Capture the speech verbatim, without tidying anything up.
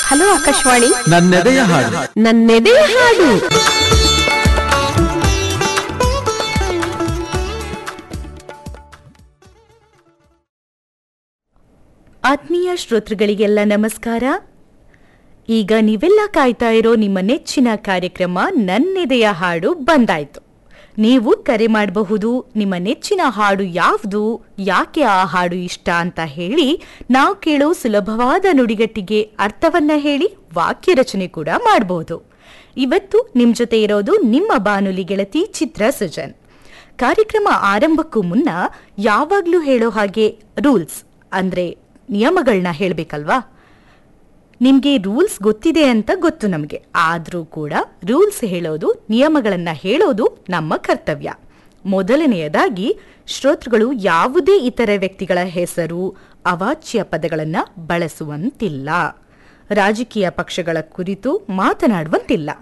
Hello Akashvani, ನನ್ನೆದೆಯ ಹಾಡು. ನನ್ನೆದೆಯ ಹಾಡು. ಆತ್ಮೀಯ ಶ್ರೋತೃಗಳಿಗೆಲ್ಲ ನಮಸ್ಕಾರ. ಈಗ ನೀವೆಲ್ಲ ಕಾಯ್ತಾ ಇರೋ ನಿಮ್ಮ ನೆಚ್ಚಿನ ಕಾರ್ಯಕ್ರಮ ನನ್ನೆದೆಯ ಹಾಡು ಬಂದಾಯ್ತು. ನೀವು ಕರೆ ಮಾಡಬಹುದು. ನಿಮ್ಮ ನೆಚ್ಚಿನ ಹಾಡು ಯಾವುದು, ಯಾಕೆ ಆ ಹಾಡು ಇಷ್ಟ ಅಂತ ಹೇಳಿ ನಾವು ಕೇಳೋ ಸುಲಭವಾದ ನುಡಿಗಟ್ಟಿಗೆ ಅರ್ಥವನ್ನ ಹೇಳಿ ವಾಕ್ಯ ರಚನೆ ಕೂಡ ಮಾಡಬಹುದು. ಇವತ್ತು ನಿಮ್ ಜೊತೆ ಇರೋದು ನಿಮ್ಮ ಬಾನುಲಿ ಗೆಳತಿ ಚಿತ್ರ ಸುಜನ್. ಕಾರ್ಯಕ್ರಮ ಆರಂಭಕ್ಕೂ ಮುನ್ನ ಯಾವಾಗ್ಲೂ ಹೇಳೋ ಹಾಗೆ ರೂಲ್ಸ್ ಅಂದ್ರೆ ನಿಯಮಗಳನ್ನ ಹೇಳಬೇಕಲ್ವಾ? ನಿಮ್ಗೆ ರೂಲ್ಸ್ ಗೊತ್ತಿದೆ ಅಂತ ಗೊತ್ತು ನಮಗೆ, ಆದ್ರೂ ಕೂಡ ರೂಲ್ಸ್ ಹೇಳೋದು, ನಿಯಮಗಳನ್ನ ಹೇಳೋದು ನಮ್ಮ ಕರ್ತವ್ಯ. ಮೊದಲನೆಯದಾಗಿ, ಶ್ರೋತೃಗಳು ಯಾವುದೇ ಇತರ ವ್ಯಕ್ತಿಗಳ ಹೆಸರು, ಅವಾಚ್ಯ ಪದಗಳನ್ನ ಬಳಸುವಂತಿಲ್ಲ. ರಾಜಕೀಯ ಪಕ್ಷಗಳ ಕುರಿತು ಮಾತನಾಡುವಂತಿಲ್ಲ.